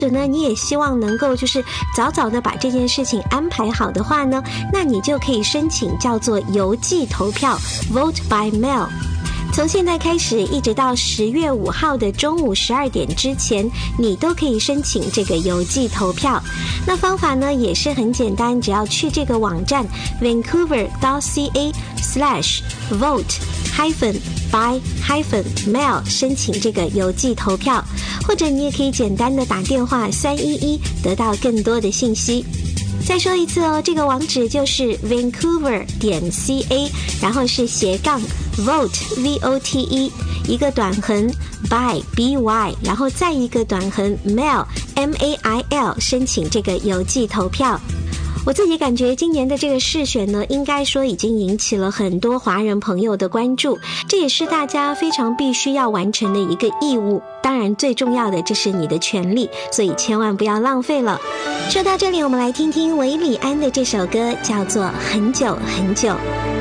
呢你也希望能够就是早早的把这件事情安排好的话呢，那你就可以申请叫做邮寄投票 Vote by Mail。从现在开始一直到10月5号的中午12点之前，你都可以申请这个邮寄投票。那方法呢也是很简单，只要去这个网站 vancouver.ca/vote-by-mail 申请这个邮寄投票，或者你也可以简单的打电话311得到更多的信息。再说一次哦，这个网址就是 vancouver.ca， 然后是斜杠 vote VOTE 一个短横 by BY， 然后再一个短横 mail MAIL 申请这个邮寄投票。我自己感觉今年的这个市选呢，应该说已经引起了很多华人朋友的关注，这也是大家非常必须要完成的一个义务。当然最重要的，这是你的权利，所以千万不要浪费了。说到这里，我们来听听韦礼安的这首歌，叫做《很久很久》。